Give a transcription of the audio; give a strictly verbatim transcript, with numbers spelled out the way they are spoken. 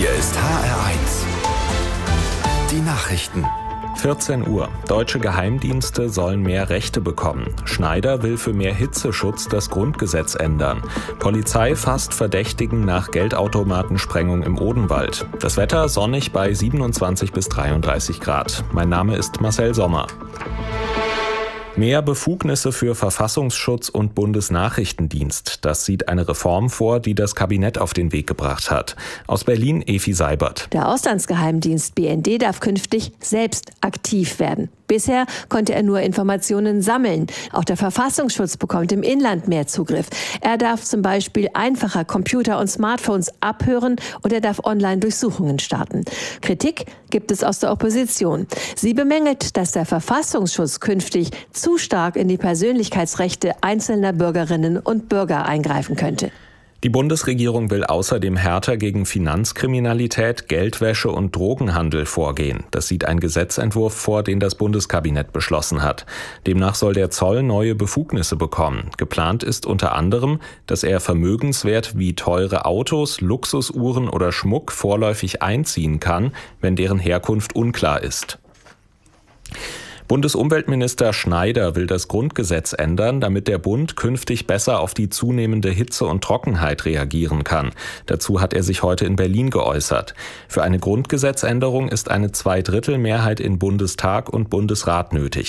Hier ist H R eins. Die Nachrichten. vierzehn Uhr. Deutsche Geheimdienste sollen mehr Rechte bekommen. Schneider will für mehr Hitzeschutz das Grundgesetz ändern. Polizei fasst Verdächtigen nach Geldautomatensprengung im Odenwald. Das Wetter sonnig bei siebenundzwanzig bis dreiunddreißig Grad. Mein Name ist Marcel Sommer. Mehr Befugnisse für Verfassungsschutz und Bundesnachrichtendienst. Das sieht eine Reform vor, die das Kabinett auf den Weg gebracht hat. Aus Berlin Efi Seibert. Der Auslandsgeheimdienst B N D darf künftig selbst aktiv werden. Bisher konnte er nur Informationen sammeln. Auch der Verfassungsschutz bekommt im Inland mehr Zugriff. Er darf zum Beispiel einfacher Computer und Smartphones abhören und er darf Online-Durchsuchungen starten. Kritik gibt es aus der Opposition. Sie bemängelt, dass der Verfassungsschutz künftig zu stark in die Persönlichkeitsrechte einzelner Bürgerinnen und Bürger eingreifen könnte. Die Bundesregierung will außerdem härter gegen Finanzkriminalität, Geldwäsche und Drogenhandel vorgehen. Das sieht ein Gesetzentwurf vor, den das Bundeskabinett beschlossen hat. Demnach soll der Zoll neue Befugnisse bekommen. Geplant ist unter anderem, dass er Vermögenswert wie teure Autos, Luxusuhren oder Schmuck vorläufig einziehen kann, wenn deren Herkunft unklar ist. Bundesumweltminister Schneider will das Grundgesetz ändern, damit der Bund künftig besser auf die zunehmende Hitze und Trockenheit reagieren kann. Dazu hat er sich heute in Berlin geäußert. Für eine Grundgesetzänderung ist eine Zweidrittelmehrheit in Bundestag und Bundesrat nötig.